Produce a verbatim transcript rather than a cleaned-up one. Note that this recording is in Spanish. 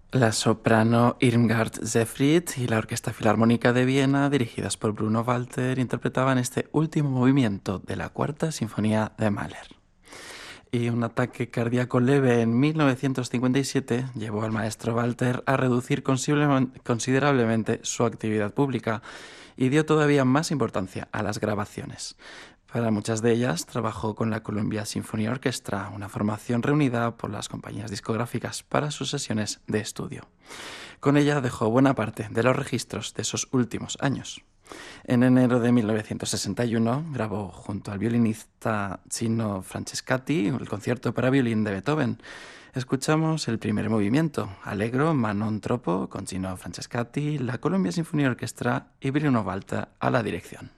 La soprano Irmgard Seyfried y la Orquesta Filarmónica de Viena, dirigidas por Bruno Walter, interpretaban este último movimiento de la Cuarta Sinfonía de Mahler. Y un ataque cardíaco leve en mil novecientos cincuenta y siete llevó al maestro Walter a reducir considerablemente su actividad pública y dio todavía más importancia a las grabaciones. Para muchas de ellas trabajó con la Columbia Symphony Orchestra, una formación reunida por las compañías discográficas para sus sesiones de estudio. Con ella dejó buena parte de los registros de esos últimos años. En enero de mil novecientos sesenta y uno grabó junto al violinista Gino Francescatti el concierto para violín de Beethoven. Escuchamos el primer movimiento, Allegro ma non troppo, con Gino Francescatti, la Columbia Symphony Orchestra y Bruno Walter a la dirección.